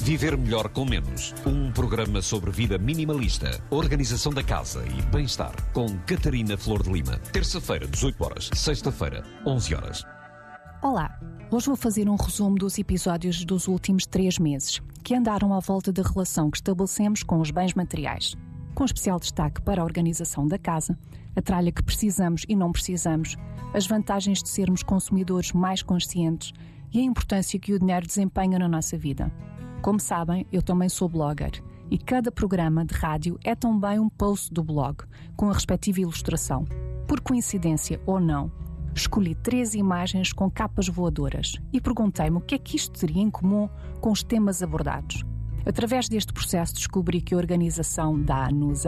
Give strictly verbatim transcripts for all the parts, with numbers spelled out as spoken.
Viver melhor com menos. Um programa sobre vida minimalista, organização da casa e bem-estar. Com Catarina Flor de Lima. Terça-feira, dezoito horas. Sexta-feira, onze horas. Olá, hoje vou fazer um resumo dos episódios dos últimos três meses, que andaram à volta da relação que estabelecemos com os bens materiais, com especial destaque para a organização da casa, a tralha que precisamos e não precisamos, as vantagens de sermos consumidores mais conscientes e a importância que o dinheiro desempenha na nossa vida. Como sabem, eu também sou blogger e cada programa de rádio é também um post do blog, com a respectiva ilustração. Por coincidência ou não, escolhi três imagens com capas voadoras e perguntei-me o que é que isto teria em comum com os temas abordados. Através deste processo descobri que a organização dá-nos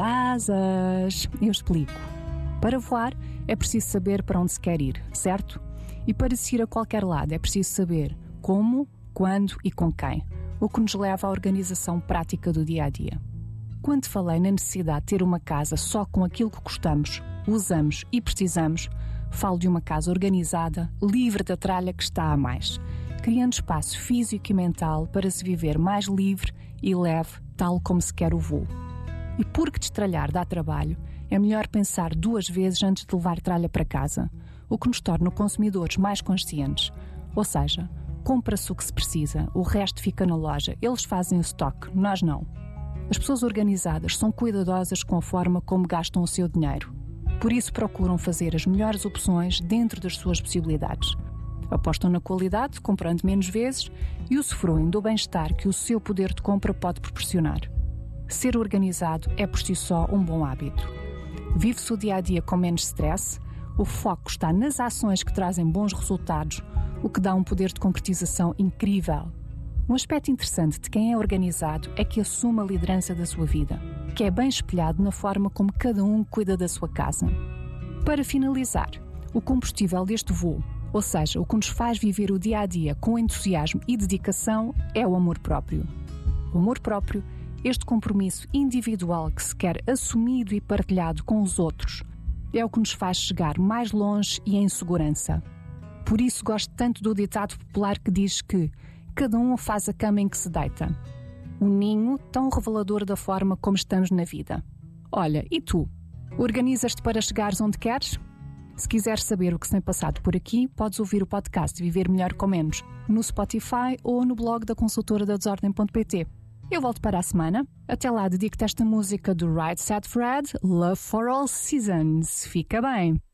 asas. Eu explico. Para voar é preciso saber para onde se quer ir, certo? E para se ir a qualquer lado é preciso saber como, quando e com quem, o que nos leva à organização prática do dia-a-dia. Quando falei na necessidade de ter uma casa só com aquilo que gostamos, usamos e precisamos, falo de uma casa organizada, livre da tralha que está a mais, criando espaço físico e mental para se viver mais livre e leve, tal como se quer o voo. E porque destralhar dá trabalho, é melhor pensar duas vezes antes de levar tralha para casa, o que nos torna consumidores mais conscientes. Ou seja, compra-se o que se precisa, o resto fica na loja, eles fazem o estoque, nós não. As pessoas organizadas são cuidadosas com a forma como gastam o seu dinheiro. Por isso procuram fazer as melhores opções dentro das suas possibilidades. Apostam na qualidade, comprando menos vezes, e usufruem do bem-estar que o seu poder de compra pode proporcionar. Ser organizado é por si só um bom hábito. Vive-se o dia-a-dia com menos stress, o foco está nas ações que trazem bons resultados, o que dá um poder de concretização incrível. Um aspecto interessante de quem é organizado é que assume a liderança da sua vida, que é bem espelhado na forma como cada um cuida da sua casa. Para finalizar, o combustível deste voo, ou seja, o que nos faz viver o dia-a-dia com entusiasmo e dedicação, é o amor próprio. O amor próprio, este compromisso individual que se quer assumido e partilhado com os outros, é o que nos faz chegar mais longe e em segurança. Por isso gosto tanto do ditado popular que diz que cada um faz a cama em que se deita. Um ninho tão revelador da forma como estamos na vida. Olha, e tu? Organizas-te para chegares onde queres? Se quiseres saber o que se tem passado por aqui, podes ouvir o podcast Viver Melhor com Menos no Spotify ou no blog da consultora da desordem ponto pt. Eu volto para a semana. Até lá, dedico-te esta música do Right Said Fred, Love for All Seasons. Fica bem!